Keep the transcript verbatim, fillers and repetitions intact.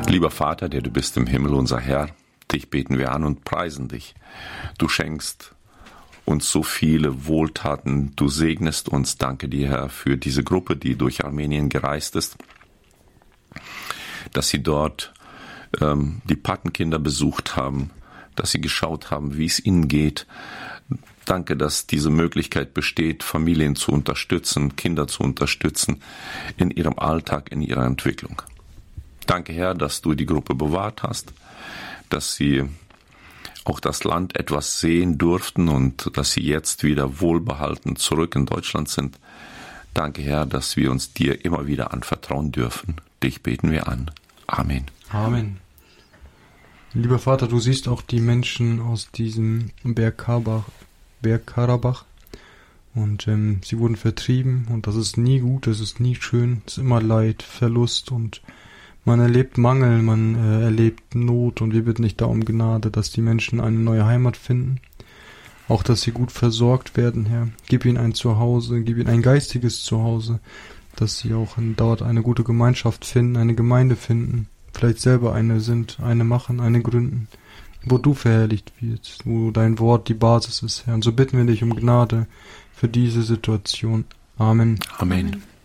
Lieber Vater, der du bist im Himmel, unser Herr, dich beten wir an und preisen dich. Du schenkst uns so viele Wohltaten, du segnest uns. Danke dir, Herr, für diese Gruppe, die durch Armenien gereist ist, dass sie dort ähm, die Patenkinder besucht haben, dass sie geschaut haben, wie es ihnen geht. Danke, dass diese Möglichkeit besteht, Familien zu unterstützen, Kinder zu unterstützen in ihrem Alltag, in ihrer Entwicklung. Danke, Herr, dass du die Gruppe bewahrt hast, dass sie auch das Land etwas sehen durften und dass sie jetzt wieder wohlbehalten zurück in Deutschland sind. Danke, Herr, dass wir uns dir immer wieder anvertrauen dürfen. Dich beten wir an. Amen. Amen. Lieber Vater, du siehst auch die Menschen aus diesem Bergkarabach, Bergkarabach und ähm, sie wurden vertrieben und das ist nie gut, das ist nie schön, es ist immer Leid, Verlust und man erlebt Mangel, man äh, erlebt Not und wir bitten dich da um Gnade, dass die Menschen eine neue Heimat finden, auch dass sie gut versorgt werden, Herr. Gib ihnen ein Zuhause, gib ihnen ein geistiges Zuhause, dass sie auch in, dort eine gute Gemeinschaft finden, eine Gemeinde finden, vielleicht selber eine sind, eine machen, eine gründen, wo du verherrlicht wirst, wo dein Wort die Basis ist, Herr. Und so bitten wir dich um Gnade für diese Situation. Amen. Amen.